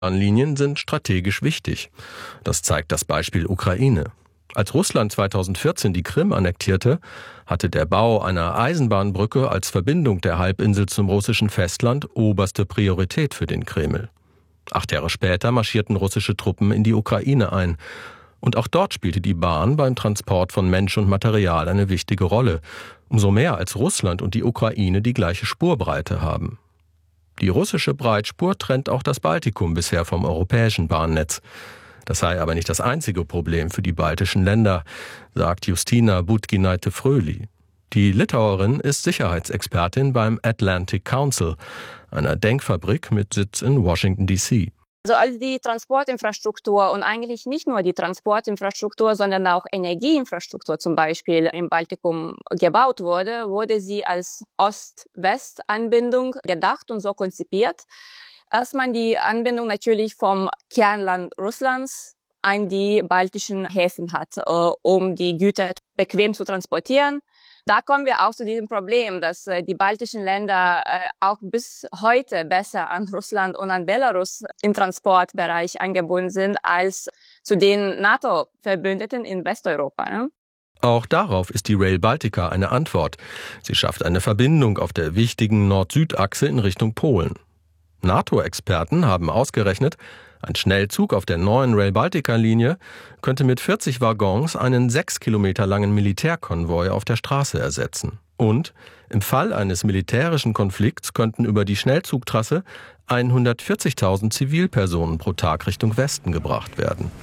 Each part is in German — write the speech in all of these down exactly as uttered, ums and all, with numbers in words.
Bahnlinien sind strategisch wichtig. Das zeigt das Beispiel Ukraine. Als Russland zweitausendvierzehn die Krim annektierte, hatte der Bau einer Eisenbahnbrücke als Verbindung der Halbinsel zum russischen Festland oberste Priorität für den Kreml. Acht Jahre später marschierten russische Truppen in die Ukraine ein. Und auch dort spielte die Bahn beim Transport von Mensch und Material eine wichtige Rolle. Umso mehr als Russland und die Ukraine die gleiche Spurbreite haben. Die russische Breitspur trennt auch das Baltikum bisher vom europäischen Bahnnetz. Das sei aber nicht das einzige Problem für die baltischen Länder, sagt Justina Budginaite-Fröhli. Die Litauerin ist Sicherheitsexpertin beim Atlantic Council, einer Denkfabrik mit Sitz in Washington D C Also als die Transportinfrastruktur und eigentlich nicht nur die Transportinfrastruktur, sondern auch Energieinfrastruktur zum Beispiel im Baltikum gebaut wurde, wurde sie als Ost-West-Anbindung gedacht und so konzipiert, dass man die Anbindung natürlich vom Kernland Russlands an die baltischen Häfen hat, um die Güter bequem zu transportieren. Da kommen wir auch zu diesem Problem, dass äh, die baltischen Länder äh, auch bis heute besser an Russland und an Belarus im Transportbereich angebunden sind als zu den NATO-Verbündeten in Westeuropa. Ne? Auch darauf ist die Rail Baltica eine Antwort. Sie schafft eine Verbindung auf der wichtigen Nord-Süd-Achse in Richtung Polen. NATO-Experten haben ausgerechnet, ein Schnellzug auf der neuen Rail Baltica-Linie könnte mit vierzig Waggons einen sechs Kilometer langen Militärkonvoi auf der Straße ersetzen. Und im Fall eines militärischen Konflikts könnten über die Schnellzugtrasse hundertvierzigtausend Zivilpersonen pro Tag Richtung Westen gebracht werden.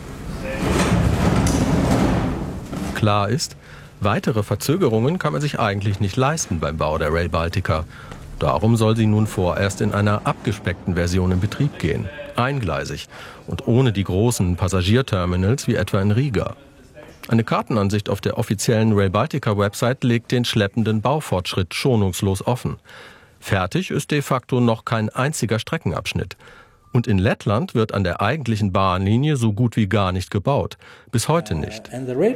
Klar ist, weitere Verzögerungen kann man sich eigentlich nicht leisten beim Bau der Rail Baltica. Darum soll sie nun vorerst in einer abgespeckten Version in Betrieb gehen. Eingleisig und ohne die großen Passagierterminals wie etwa in Riga. Eine Kartenansicht auf der offiziellen Rail Baltica-Website legt den schleppenden Baufortschritt schonungslos offen. Fertig ist de facto noch kein einziger Streckenabschnitt. Und in Lettland wird an der eigentlichen Bahnlinie so gut wie gar nicht gebaut. Bis heute nicht.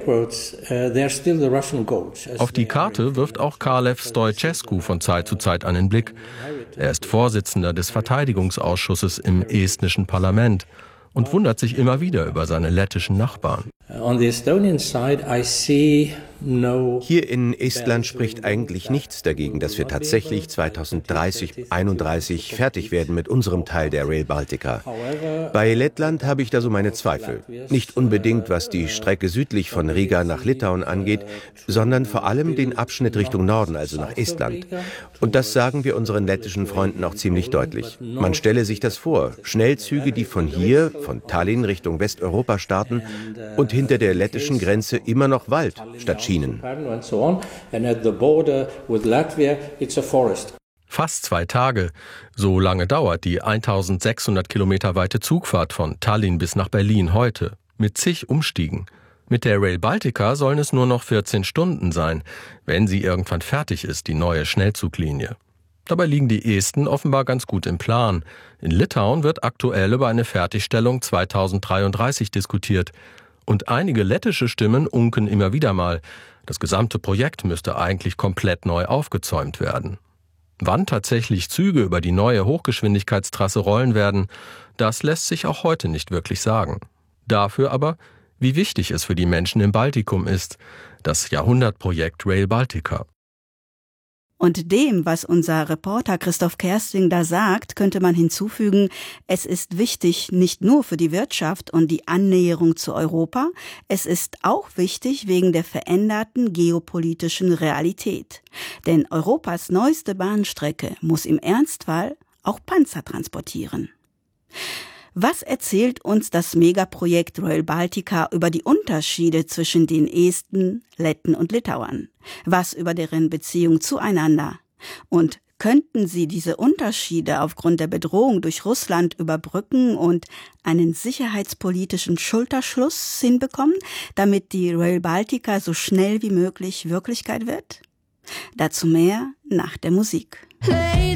Auf die Karte wirft auch Kalev Stoicescu von Zeit zu Zeit einen Blick. Er ist Vorsitzender des Verteidigungsausschusses im estnischen Parlament und wundert sich immer wieder über seine lettischen Nachbarn. Hier in Estland spricht eigentlich nichts dagegen, dass wir tatsächlich zweitausenddreißig, einunddreißig fertig werden mit unserem Teil der Rail Baltica. Bei Lettland habe ich da so meine Zweifel. Nicht unbedingt, was die Strecke südlich von Riga nach Litauen angeht, sondern vor allem den Abschnitt Richtung Norden, also nach Estland. Und das sagen wir unseren lettischen Freunden auch ziemlich deutlich. Man stelle sich das vor, Schnellzüge, die von hier, von Tallinn Richtung Westeuropa starten und hinter der lettischen Grenze immer noch Wald statt Schienen. Fast zwei Tage. So lange dauert die eintausendsechshundert Kilometer weite Zugfahrt von Tallinn bis nach Berlin heute. Mit zig Umstiegen. Mit der Rail Baltica sollen es nur noch vierzehn Stunden sein, wenn sie irgendwann fertig ist, die neue Schnellzuglinie. Dabei liegen die Esten offenbar ganz gut im Plan. In Litauen wird aktuell über eine Fertigstellung zweitausenddreiunddreißig diskutiert. Und einige lettische Stimmen unken immer wieder mal. Das gesamte Projekt müsste eigentlich komplett neu aufgezäumt werden. Wann tatsächlich Züge über die neue Hochgeschwindigkeitstrasse rollen werden, das lässt sich auch heute nicht wirklich sagen. Dafür aber, wie wichtig es für die Menschen im Baltikum ist, das Jahrhundertprojekt Rail Baltica. Und dem, was unser Reporter Christoph Kersting da sagt, könnte man hinzufügen, es ist wichtig nicht nur für die Wirtschaft und die Annäherung zu Europa, es ist auch wichtig wegen der veränderten geopolitischen Realität. Denn Europas neueste Bahnstrecke muss im Ernstfall auch Panzer transportieren. Was erzählt uns das Megaprojekt Rail Baltica über die Unterschiede zwischen den Esten, Letten und Litauern? Was über deren Beziehung zueinander? Und könnten sie diese Unterschiede aufgrund der Bedrohung durch Russland überbrücken und einen sicherheitspolitischen Schulterschluss hinbekommen, damit die Rail Baltica so schnell wie möglich Wirklichkeit wird? Dazu mehr nach der Musik. Hey.